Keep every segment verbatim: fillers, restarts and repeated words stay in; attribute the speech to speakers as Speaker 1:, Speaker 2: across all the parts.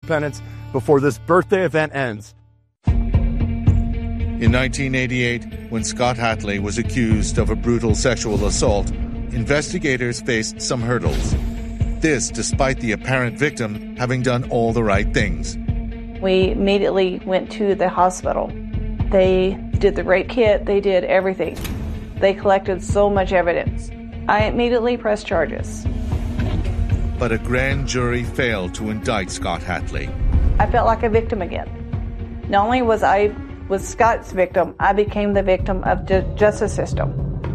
Speaker 1: penance before this birthday event ends.
Speaker 2: In nineteen eighty-eight, when Scott Hatley was accused of a brutal sexual assault, investigators faced some hurdles. This despite the apparent victim having done all the right things.
Speaker 3: We immediately went to the hospital. They did the rape kit, they did everything. They collected so much evidence. I immediately pressed charges.
Speaker 2: But a grand jury failed to indict Scott Hatley.
Speaker 3: I felt like a victim again. Not only was I was Scott's victim, I became the victim of the justice system.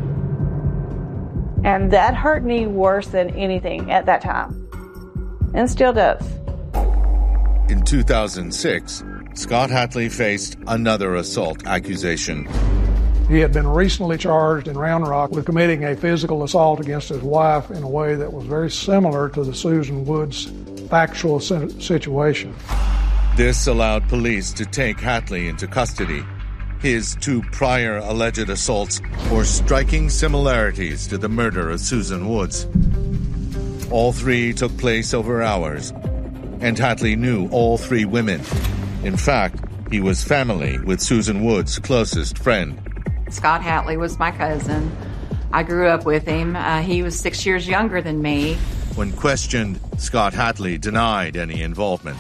Speaker 3: And that hurt me worse than anything at that time. And still does.
Speaker 2: In two thousand six, Scott Hatley faced another assault accusation.
Speaker 4: He had been recently charged in Round Rock with committing a physical assault against his wife in a way that was very similar to the Susan Woods factual situation.
Speaker 2: This allowed police to take Hatley into custody. His two prior alleged assaults bore striking similarities to the murder of Susan Woods. All three took place over hours, and Hatley knew all three women. In fact, he was family with Susan Woods' closest friend.
Speaker 5: Scott Hatley was my cousin. I grew up with him. Uh, he was six years younger than me.
Speaker 2: When questioned, Scott Hatley denied any involvement.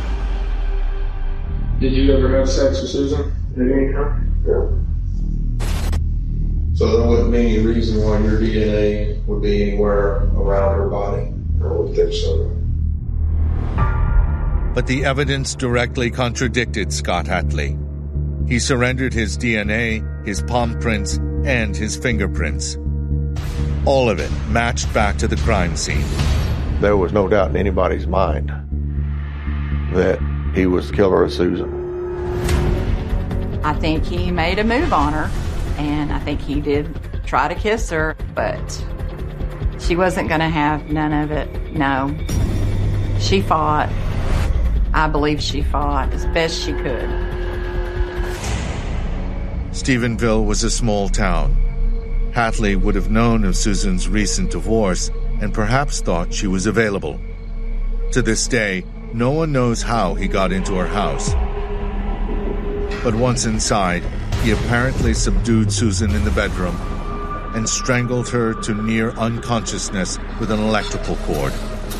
Speaker 6: Did you ever have sex with Susan at any time?
Speaker 7: Yeah. So there wouldn't be any reason why your D N A would be anywhere around her body?
Speaker 6: I would think so.
Speaker 2: But the evidence directly contradicted Scott Hatley. He surrendered his D N A, his palm prints, and his fingerprints. All of it matched back to the crime scene.
Speaker 8: There was no doubt in anybody's mind that he was the killer of Susan.
Speaker 5: I think he made a move on her, and I think he did try to kiss her, but she wasn't going to have none of it, no. She fought. I believe she fought as best she could.
Speaker 2: Stephenville was a small town. Hatley would have known of Susan's recent divorce and perhaps thought she was available. To this day, no one knows how he got into her house. But once inside, he apparently subdued Susan in the bedroom and strangled her to near unconsciousness with an electrical cord.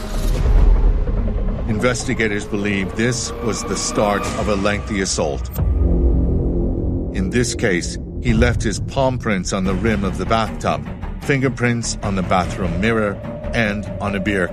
Speaker 2: Investigators believe this was the start of a lengthy assault. In this case, he left his palm prints on the rim of the bathtub, fingerprints on the bathroom mirror, and on a beer